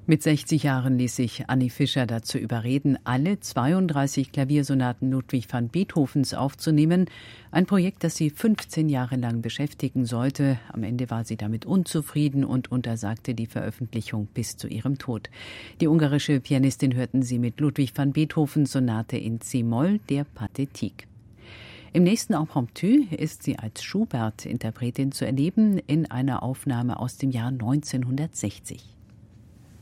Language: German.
Mit 60 Jahren ließ sich Annie Fischer dazu überreden, alle 32 Klaviersonaten Ludwig van Beethovens aufzunehmen. Ein Projekt, das sie 15 Jahre lang beschäftigen sollte. Am Ende war sie damit unzufrieden und untersagte die Veröffentlichung bis zu ihrem Tod. Die ungarische Pianistin hörten Sie mit Ludwig van Beethovens Sonate in C-Moll, der Pathétique. Im nächsten Impromptu ist sie als Schubert-Interpretin zu erleben in einer Aufnahme aus dem Jahr 1960.